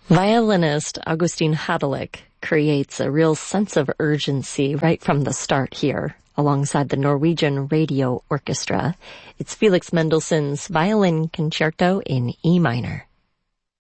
Violinist Augustin Hadelich creates a real sense of urgency right from the start here, alongside the Norwegian Radio Orchestra. It's Felix Mendelssohn's Violin Concerto in E minor.